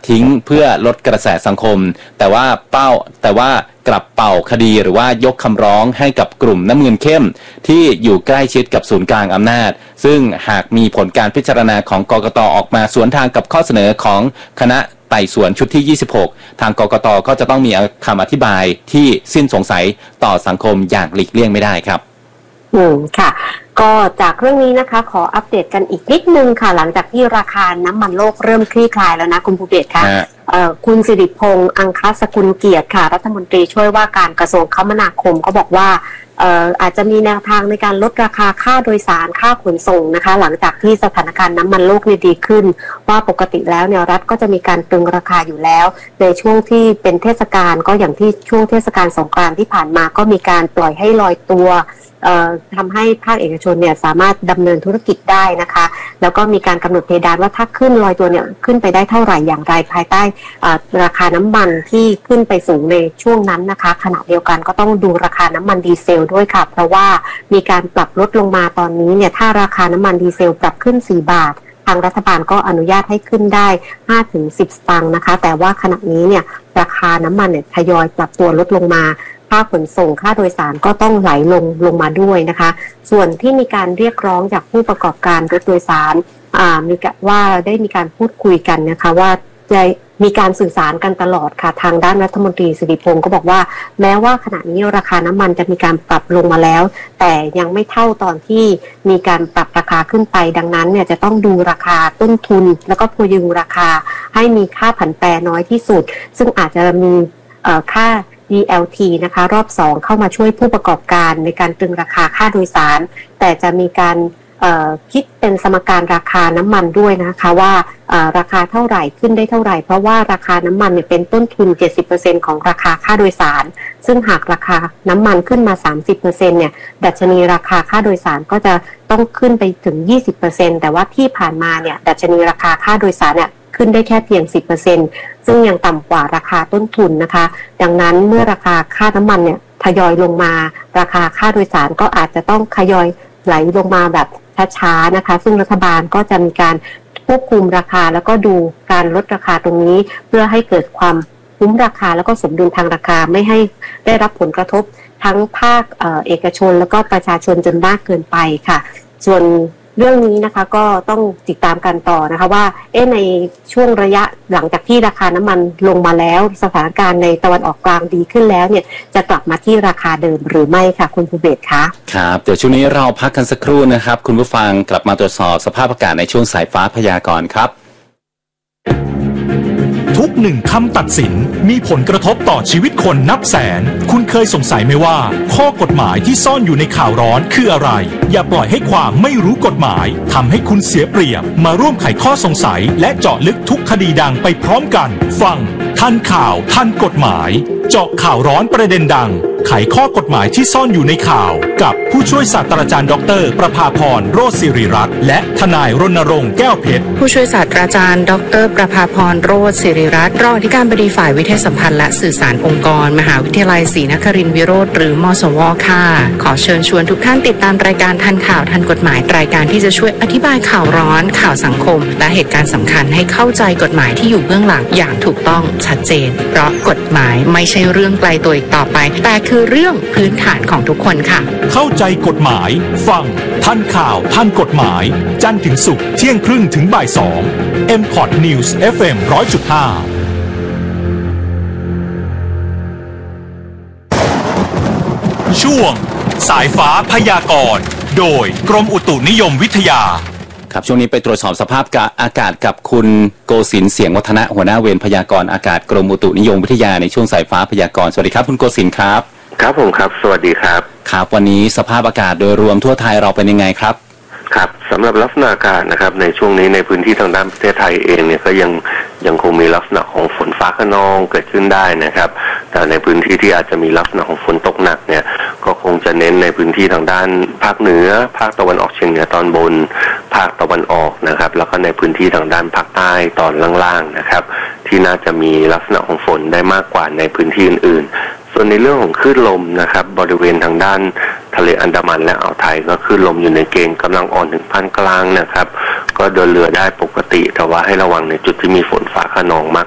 ทิ้งเพื่อลดกระแสสังคมแต่ว่ากลับเป่าคดีหรือว่ายกคำร้องให้กับกลุ่มน้ำเงินเข้มที่อยู่ใกล้ชิดกับศูนย์กลางอำนาจซึ่งหากมีผลการพิจารณาของกกต.ออกมาสวนทางกับข้อเสนอของคณะไต่สวนชุดที่26ทางกกต.ก็จะต้องมีคำอธิบายที่สิ้นสงสัยต่อสังคมอย่างหลีกเลี่ยงไม่ได้ครับค่ะก็จากเรื่องนี้นะคะขออัปเดตกันอีกนิดนึงค่ะหลังจากที่ราคาน้ำมันโลกเริ่มคลี่คลายแล้วนะคุณภูเบศค่ะคุณสิริพงษ์อังคสกุลเกียรติค่ะรัฐมนตรีช่วยว่าการกระทรวงคมนาคมก็บอกว่าอาจจะมีแนวทางในการลดราคาค่าโดยสารค่าขนส่งนะคะหลังจากที่สถานการณ์น้ำมันโลกดีขึ้นว่าปกติแล้วเนี่ยรัฐก็จะมีการตรึงราคาอยู่แล้วในช่วงที่เป็นเทศกาลก็อย่างที่ช่วงเทศกาลสงกรานต์ที่ผ่านมาก็มีการปล่อยให้ลอยตัวทำให้ภาคเอกชนเนี่ยสามารถดำเนินธุรกิจได้นะคะแล้วก็มีการกำหนดเพดานว่าถ้าขึ้นลอยตัวเนี่ยขึ้นไปได้เท่าไหร่อย่างไรภายใต้ราคาน้ำมันที่ขึ้นไปสูงในช่วงนั้นนะคะขณะเดียวกันก็ต้องดูราคาน้ำมันดีเซลด้วยค่ะเพราะว่ามีการปรับลดลงมาตอนนี้เนี่ยถ้าราคาน้ำมันดีเซลปรับขึ้น4 บาททางรัฐบาลก็อนุญาตให้ขึ้นได้ 5-10 สตางค์นะคะแต่ว่าขณะนี้เนี่ยราคาน้ำมันเนี่ยทยอยปรับตัวลดลงมาค่าขนส่งค่าโดยสารก็ต้องไหลลงมาด้วยนะคะส่วนที่มีการเรียกร้องจากผู้ประกอบการรถโดยสารว่าได้มีการพูดคุยกันนะคะว่าจะมีการสื่อสารกันตลอดค่ะทางด้านรัฐมนตรีสิริพงษ์ก็บอกว่าแม้ว่าขณะนี้ราคาน้ำมันจะมีการปรับลงมาแล้วแต่ยังไม่เท่าตอนที่มีการปรับราคาขึ้นไปดังนั้นเนี่ยจะต้องดูราคาต้นทุนแล้วก็พยุงราคาให้มีค่าผันแปรน้อยที่สุดซึ่งอาจจะมีค่าDLT นะคะรอบ2เข้ามาช่วยผู้ประกอบการในการตรึงราคาค่าโดยสารแต่จะมีการคิดเป็นสมการราคาน้ำมันด้วยนะคะว่าราคาเท่าไหร่ขึ้นได้เท่าไหร่เพราะว่าราคาน้ำมันเนี่ยเป็นต้นทุน 70% ของราคาค่าโดยสารซึ่งหากราคาน้ำมันขึ้นมา 30% เนี่ยดัชนีราคาค่าโดยสารก็จะต้องขึ้นไปถึง 20% แต่ว่าที่ผ่านมาเนี่ยดัชนีราคาค่าโดยสารเนี่ยขึ้นได้แค่เพียง 10% ซึ่งยังต่ำกว่าราคาต้นทุนนะคะดังนั้นเมื่อราคาค่าน้ำมันเนี่ยทยอยลงมาราคาค่าโดยสารก็อาจจะต้องทยอยไหลลงมาแบบช้าๆนะคะซึ่งรัฐบาลก็จะมีการควบคุมราคาแล้วก็ดูการลดราคาตรงนี้เพื่อให้เกิดความคุ้มราคาแล้วก็สมดุลทางราคาไม่ให้ได้รับผลกระทบทั้งภาคเอกชนแล้วก็ประชาชนจนมากเกินไปค่ะส่วนเรื่องนี้นะคะก็ต้องติดตามกันต่อนะคะว่าในช่วงระยะหลังจากที่ราคาน้ำมันลงมาแล้วสถานการณ์ในตะวันออกกลางดีขึ้นแล้วเนี่ยจะกลับมาที่ราคาเดิมหรือไม่ค่ะคุณภูเบศคะครับเดี๋ยวช่วงนี้เราพักกันสักครู่นะครับคุณผู้ฟังกลับมาตรวจสอบสภาพอากาศในช่วงสายฟ้าพยากรณ์ครับทุกหนึ่งคำตัดสินมีผลกระทบต่อชีวิตคนนับแสนคุณเคยสงสัยไหมว่าข้อกฎหมายที่ซ่อนอยู่ในข่าวร้อนคืออะไรอย่าปล่อยให้ความไม่รู้กฎหมายทำให้คุณเสียเปรียบมาร่วมไขข้อสงสัยและเจาะลึกทุกคดีดังไปพร้อมกันฟังทันข่าวทันกฎหมายเจาะข่าวร้อนประเด็นดังไขข้อกฎหมายที่ซ่อนอยู่ในข่าวกับผู้ช่วยศาสตราจารย์ดร.ประภาพรโรจน์ศิริรัตน์และทนายรณรงค์แก้วเพชรผู้ช่วยศาสตราจารย์ดร.ประภาพรโรจน์ศิริรัตน์รองอธิการบดีฝ่ายวิทยาสัมพันธ์และสื่อสารองค์กรมหาวิทยาลัยศรีนครินทร์วิโรธหรือมสว.ค่ะขอเชิญชวนทุกท่านติดตามรายการทันข่าวทันกฎหมายรายการที่จะช่วยอธิบายข่าวร้อนข่าวสังคมและเหตุการณ์สำคัญให้เข้าใจกฎหมายที่อยู่เบื้องหลังอย่างถูกต้องชัดเจนเพราะกฎหมายไม่ใช่เรื่องไกลตัวอีกต่อไปแต่คือเรื่องพื้นฐานของทุกคนค่ะเข้าใจกฎหมายฟังทันข่าวทันกฎหมายจันทร์ถึงศุกร์เที่ยงครึ่งถึงบ่าย2 MPOT News FM 100.5 ช่วงสายฟ้าพยากรณ์โดยกรมอุตุนิยมวิทยาครับช่วงนี้ไปตรวจสอบสภาพอากาศกับคุณโกศินทร์เสียงวัฒนะหัวหน้าเวรพยากรณ์อากาศกรมอุตุนิยมวิทยาในช่วงสายฟ้าพยากรณ์สวัสดีครับคุณโกศินทร์ครับครับผมครับสวัสดีครับครับวันนี้สภาพอากาศโดยรวมทั่วไทยเราเป็นยังไงครับครับสำหรับลักษณะอากาศนะครับในช่วงนี้ในพื้นที่ทางด้านประเทศไทยเองเนี่ยก็ยังคงมีลักษณะของฝนฟ้าคะนองเกิดขึ้นได้นะครับแต่ในพื้นที่ที่อาจจะมีลักษณะของฝนตกหนักเนี่ยก็คงจะเน้นในพื้นที่ทางด้านภาคเหนือภาคตะวันออกเฉียงเหนือตอนบนภาคตะวันออกนะครับแล้วก็ในพื้นที่ทางด้านภาคใต้ตอนล่างๆนะครับที่น่าจะมีลักษณะของฝนได้มากกว่าในพื้นที่อื่นๆส่วนในเรื่องของคลื่นลมนะครับบริเวณทางด้านทะเลอันดามันและอ่าวไทยก็คลื่นลมอยู่ในเกณฑ์กำลังอ่อนถึงปานกลางนะครับก็เดินเรือได้ปกติแต่ว่าให้ระวังในจุดที่มีฝนฟ้าคะนองมาก